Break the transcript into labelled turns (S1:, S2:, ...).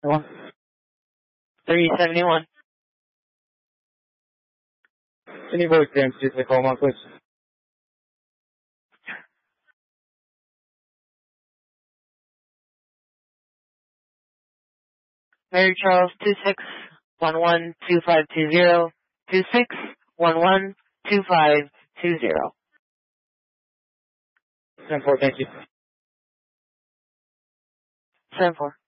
S1: 371.
S2: Any voice stamps, just a call, please.
S1: Mary Charles 26112520. 26112520.
S2: 10-4, thank you.
S1: 74.